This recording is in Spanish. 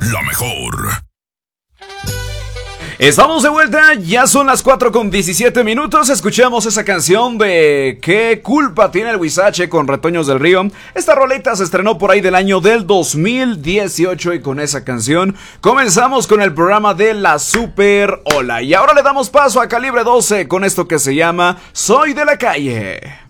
la mejor. Estamos de vuelta, ya son las 4:17. Escuchamos esa canción de ¿Qué culpa tiene el Huizache? Con Retoños del Río. Esta roleta se estrenó por ahí del año del 2018 y con esa canción comenzamos con el programa de La Super Ola. Y ahora le damos paso a Calibre 12 con esto que se llama Soy de la Calle.